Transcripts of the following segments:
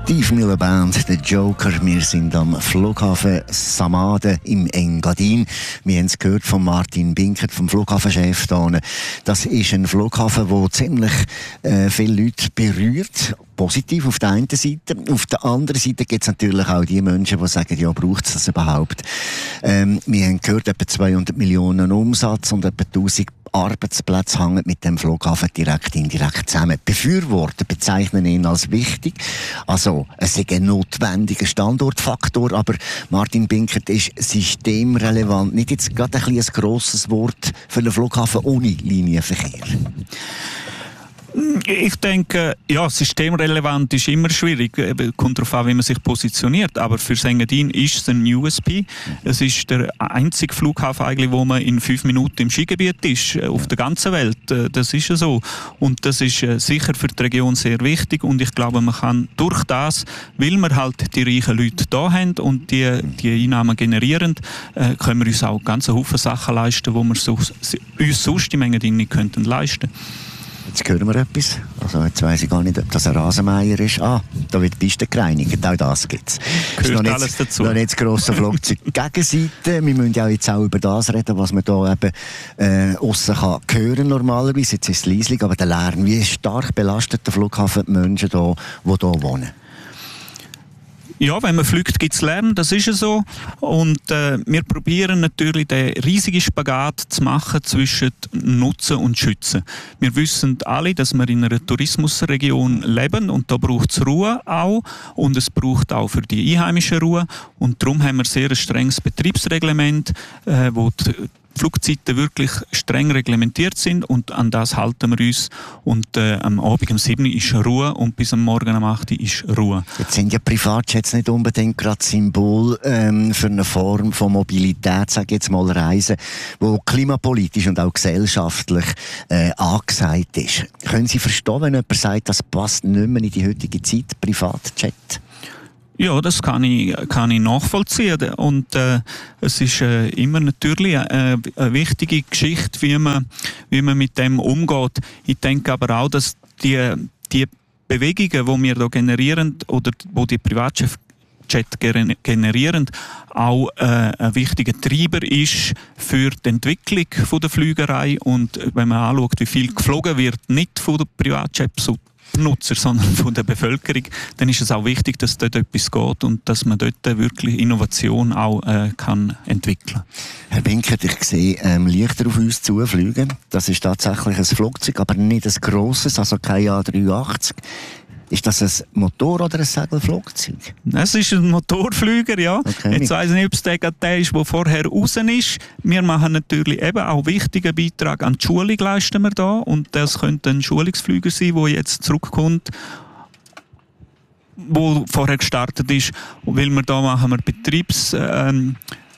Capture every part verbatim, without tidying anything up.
Steve Miller Band, der Joker. Wir sind am Flughafen Samaden im Engadin. Wir haben es gehört von Martin Binkert, vom Flughafenchef hier. Das ist ein Flughafen, der ziemlich äh, viele Leute berührt. Positiv auf der einen Seite. Auf der anderen Seite gibt es natürlich auch die Menschen, die sagen, ja, braucht es das überhaupt? Ähm, wir haben gehört, etwa zweihundert Millionen Umsatz und etwa tausend Arbeitsplätze hängen mit dem Flughafen direkt indirekt zusammen. Befürworter bezeichnen ihn als wichtig. Also, es ist ein notwendiger Standortfaktor, aber Martin Binkert ist systemrelevant. Nicht jetzt gerade ein, ein grosses Wort für einen Flughafen ohne Linienverkehr. Ich denke, ja, systemrelevant ist immer schwierig. Kommt darauf an, wie man sich positioniert. Aber für Engadin ist es ein U S P. Es ist der einzige Flughafen eigentlich, wo man in fünf Minuten im Skigebiet ist, auf der ganzen Welt. Das ist ja so. Und das ist sicher für die Region sehr wichtig. Und ich glaube, man kann durch das, weil wir halt die reichen Leute da haben und die, die Einnahmen generieren, können wir uns auch ganz einen Haufen Sachen leisten, die wir so, uns sonst im Engadin nicht könnten leisten. Jetzt hören wir etwas. Also jetzt weiss ich gar nicht, ob das ein Rasenmäher ist. Ah, da wird die Piste gereinigt. Auch das gibt es. Gehört noch alles nicht, dazu. Noch nicht das grosse Flugzeug. Gegenseite. Wir müssen ja jetzt auch über das reden, was man da eben äh, aussen kann hören normalerweise. Jetzt ist es leislich, aber der Lärm. Wie stark belastet der Flughafen die Menschen da, die hier wohnen? Ja, wenn man fliegt, gibt es Lärm, das ist ja so. Und äh, wir probieren natürlich, den riesigen Spagat zu machen zwischen Nutzen und Schützen. Wir wissen alle, dass wir in einer Tourismusregion leben und da braucht es Ruhe auch und es braucht auch für die Einheimischen Ruhe. Und darum haben wir sehr ein strenges Betriebsreglement, äh, wo die Flugzeiten wirklich streng reglementiert sind und an das halten wir uns. Und äh, am Abend um sieben Uhr ist Ruhe und bis am Morgen um acht Uhr ist Ruhe. Jetzt sind ja Privatjets nicht unbedingt gerade Symbol ähm, für eine Form von Mobilität, sage ich jetzt mal Reisen, die klimapolitisch und auch gesellschaftlich äh, angesagt ist. Können Sie verstehen, wenn jemand sagt, das passt nicht mehr in die heutige Zeit, Privatjet? Ja, das kann ich, kann ich nachvollziehen. Und äh, es ist äh, immer natürlich äh, eine wichtige Geschichte, wie man, wie man mit dem umgeht. Ich denke aber auch, dass die, die Bewegungen, die wir da generieren oder wo die Privatjets generieren, auch äh, ein wichtiger Treiber ist für die Entwicklung von der Flügerei. Und wenn man anschaut, wie viel geflogen wird, nicht von den Privatjets, Nutzer, sondern von der Bevölkerung, dann ist es auch wichtig, dass dort etwas geht und dass man dort wirklich Innovation auch äh, kann entwickeln. Herr Binkert, ich sehe ähm, Lichter auf uns zufliegen. Das ist tatsächlich ein Flugzeug, aber nicht ein grosses, also kein A drei achtzig. Ist das ein Motor- oder ein Segelflugzeug? Es ist ein Motorflüger, ja. Okay. Jetzt weiss ich nicht, ob es der, der ist, der vorher raus ist. Wir machen natürlich eben auch einen wichtigen Beitrag an die Schulung, leisten wir da. Und das könnte ein Schulungsflüger sein, der jetzt zurückkommt, der vorher gestartet ist. Und weil wir da machen wir Betriebs... Ähm,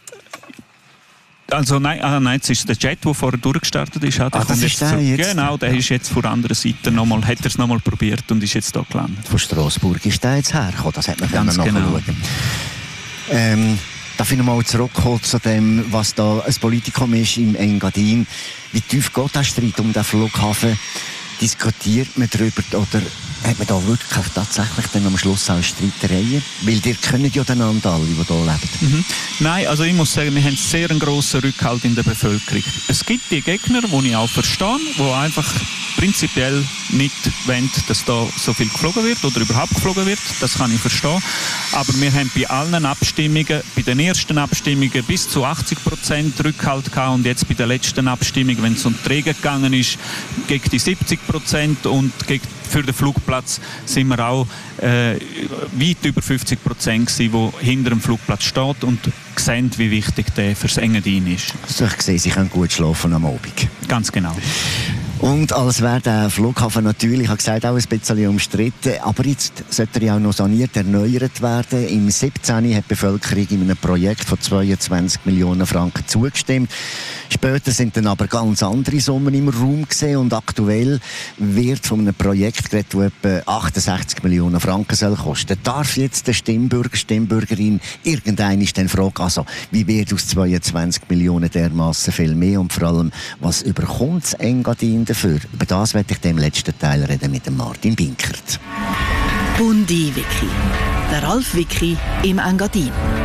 Also nein, ah, nein, jetzt ist der Jet, der vorher durchgestartet ist. Der ah, das ist der jetzt? Genau, der ja. ist jetzt von der anderen Seite nochmal, hat er es nochmal probiert und ist jetzt da gelandet. Von Straßburg ist der jetzt hergekommen, das hat man ganz nachschauen. Genau. Ähm, darf ich nochmal zurückkommen zu dem, was da ein Politikum ist im Engadin. Wie tief geht der Streit um den Flughafen? Diskutiert man darüber oder hat man da wirklich tatsächlich dann am Schluss auch Streitereien? Weil ihr kennt ja einander alle, die hier leben. Mhm. Nein, also ich muss sagen, wir haben sehr einen grossen Rückhalt in der Bevölkerung. Es gibt die Gegner, die ich auch verstehe, die einfach prinzipiell nicht wollen, dass da so viel geflogen wird oder überhaupt geflogen wird. Das kann ich verstehen. Aber wir haben bei allen Abstimmungen, bei den ersten Abstimmungen bis zu achtzig Prozent Rückhalt gehabt und jetzt bei der letzten Abstimmung, wenn es um die Träger gegangen ist, gegen die siebzig Prozent und gegen, für den Flugplatz sind wir auch äh, weit über fünfzig Prozent gewesen, die hinter dem Flugplatz steht und sehen, wie wichtig der fürs Engadin ist. Also ich sehe, Sie können gut schlafen am Abend. Ganz genau. Und als wäre der Flughafen natürlich, ich habe gesagt, auch ein bisschen umstritten, aber jetzt sollte er ja auch noch saniert, erneuert werden. Im siebzehn hat die Bevölkerung in einem Projekt von zweiundzwanzig Millionen Franken zugestimmt. Später sind dann aber ganz andere Summen im Raum gesehen und aktuell wird von einem Projekt geredet, das etwa achtundsechzig Millionen Franken soll kosten. Darf jetzt der Stimmbürger, Stimmbürgerin irgendeiner dann fragen, also wie wird aus zweiundzwanzig Millionen dermassen viel mehr und vor allem, was überkommt das Engadin dafür? Über das werde ich im letzten Teil reden mit dem Martin Binkert. Bundi Wiki. Der Ralf Wiki im Engadin.